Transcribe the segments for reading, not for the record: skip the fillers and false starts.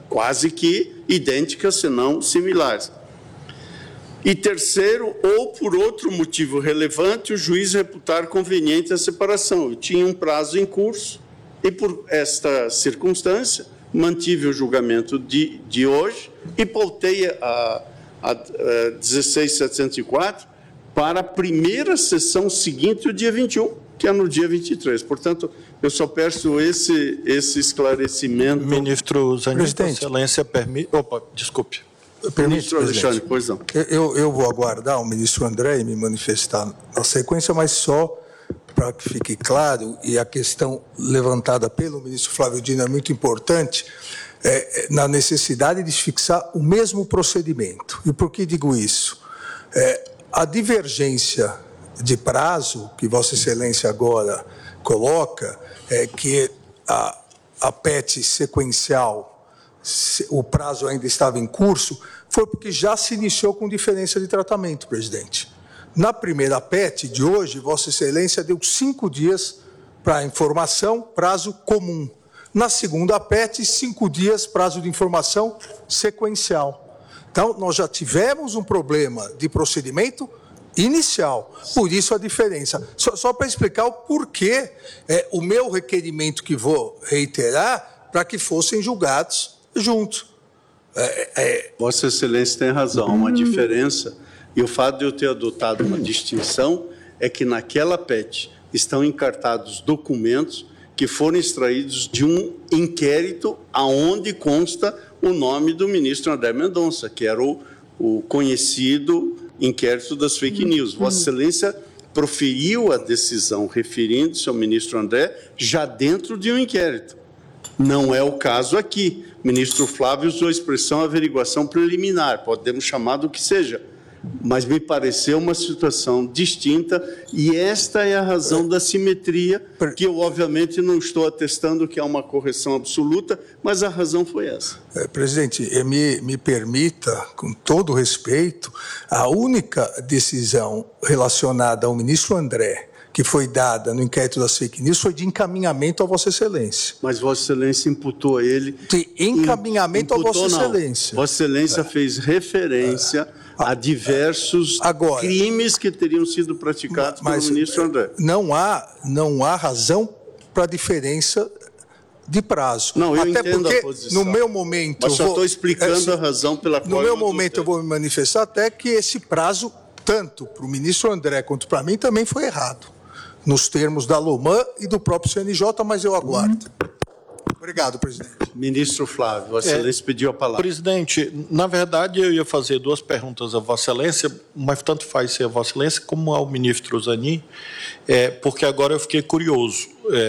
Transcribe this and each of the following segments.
quase que idênticas, se não similares. E terceiro, ou por outro motivo relevante, o juiz reputar conveniente a separação. Eu tinha um prazo em curso e, por esta circunstância, mantive o julgamento de hoje e pautei a 16.704 para a primeira sessão seguinte, o dia 21, que é no dia 23. Portanto, eu só peço esse esclarecimento. Ministro Zanin, Vossa Excelência permite... Opa, desculpe. Ministro Alexandre, pois não. Eu vou aguardar o ministro André e me manifestar na sequência, mas só para que fique claro, e a questão levantada pelo ministro Flávio Dino é muito importante, na necessidade de fixar o mesmo procedimento. E por que digo isso? A divergência de prazo que Vossa Excelência agora coloca, que a PET sequencial, o prazo ainda estava em curso, foi porque já se iniciou com diferença de tratamento, presidente. Na primeira PET de hoje, Vossa Excelência deu 5 dias para informação, prazo comum. Na segunda PET, 5 dias, prazo de informação sequencial. Então, nós já tivemos um problema de procedimento inicial, por isso a diferença. Só para explicar o porquê o meu requerimento que vou reiterar, para que fossem julgados juntos. Vossa Excelência tem razão, uma diferença, e o fato de eu ter adotado uma distinção é que naquela PET estão encartados documentos que foram extraídos de um inquérito aonde consta o nome do ministro André Mendonça, que era o conhecido inquérito das fake news. Vossa Excelência proferiu a decisão referindo-se ao ministro André já dentro de um inquérito. Não é o caso aqui. O ministro Flávio usou a expressão averiguação preliminar, podemos chamar do que seja, mas me pareceu uma situação distinta e esta é a razão da simetria, que eu obviamente não estou atestando que é uma correção absoluta, mas a razão foi essa. Presidente, me permita, com todo respeito, a única decisão relacionada ao ministro André, que foi dada no inquérito das fake news, foi de encaminhamento a Vossa Excelência. Mas Vossa Excelência imputou a ele... De encaminhamento a Vossa Excelência. Vossa Excelência fez referência a diversos crimes que teriam sido praticados pelo ministro André. Não há razão para diferença de prazo. Não, eu até entendo porque, a posição. no meu momento... Mas só estou explicando a razão pela qual... No meu momento eu vou me manifestar até que esse prazo, tanto para o ministro André quanto para mim, também foi errado, nos termos da Loman e do próprio CNJ, mas eu aguardo. Obrigado, presidente. Ministro Flávio, Vossa Excelência pediu a palavra. Presidente, na verdade, eu ia fazer 2 perguntas a Vossa Excelência, mas tanto faz ser a Vossa Excelência como ao ministro Zanin, porque agora eu fiquei curioso,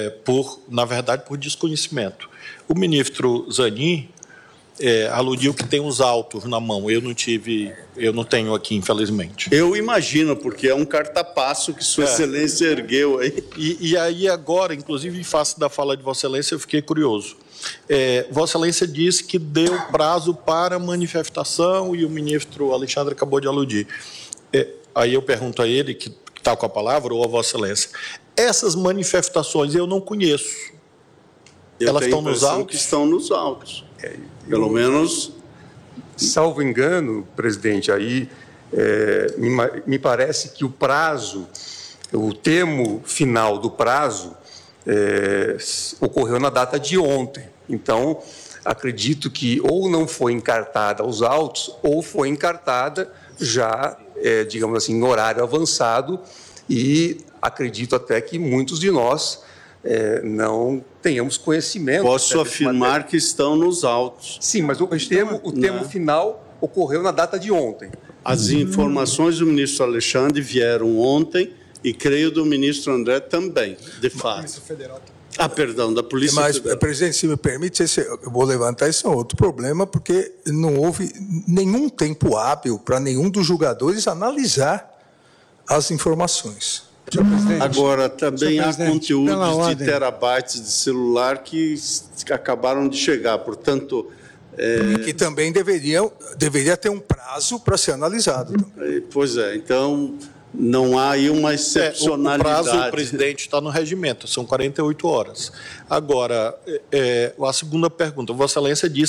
na verdade, por desconhecimento. O ministro Zanin aludiu que tem os autos na mão. Eu não tenho aqui, infelizmente. Eu imagino, porque é um cartapaço que Sua Excelência ergueu aí. E aí agora, inclusive em face da fala de Vossa Excelência, eu fiquei curioso. Vossa Excelência disse que deu prazo para manifestação e o ministro Alexandre acabou de aludir. Aí eu pergunto a ele, que está com a palavra, ou a Vossa Excelência, essas manifestações eu não conheço. Elas estão nos autos? Que estão nos autos. Pelo menos... Salvo engano, presidente, aí me parece que o prazo, o termo final do prazo ocorreu na data de ontem. Então, acredito que ou não foi encartada aos autos ou foi encartada já, digamos assim, no horário avançado, e acredito até que muitos de nós não tenhamos conhecimento. Posso afirmar que estão nos autos. Sim, mas o termo final ocorreu na data de ontem. As informações do ministro Alexandre vieram ontem e creio do ministro André também, de fato. Perdão, da Polícia Federal. Mas, presidente, se me permite, eu vou levantar esse outro problema, porque não houve nenhum tempo hábil para nenhum dos julgadores analisar as informações. Agora, também há conteúdos de terabytes de celular que acabaram de chegar, portanto... que também deveria ter um prazo para ser analisado. Pois então não há aí uma excepcionalidade. O prazo, presidente, está no regimento, são 48 horas. Agora, a segunda pergunta, Vossa Excelência disse